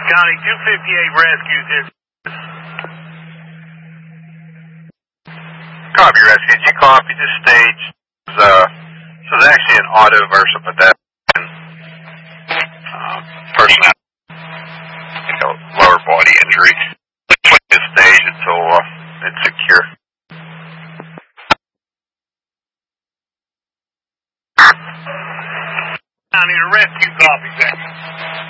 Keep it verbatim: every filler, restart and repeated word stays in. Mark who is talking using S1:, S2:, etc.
S1: County two fifty-eight rescues is.
S2: Copy, rescue. You copy this stage. Uh, this is actually an auto versus pedestrian uh, person had you know, lower body injury. Let's this stage until uh, it's secure.
S1: I need a rescue copy, Jackson.